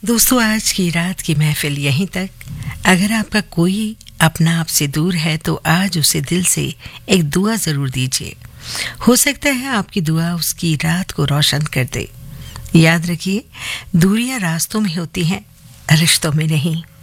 दोस्तों, आज की रात की महफिल यहीं तक। अगर आपका कोई अपना आपसे दूर है तो आज उसे दिल से एक दुआ जरूर दीजिए। हो सकता है आपकी दुआ उसकी रात को रोशन कर दे। याद रखिए, दूरियां रास्तों में होती हैं, रिश्तों में नहीं।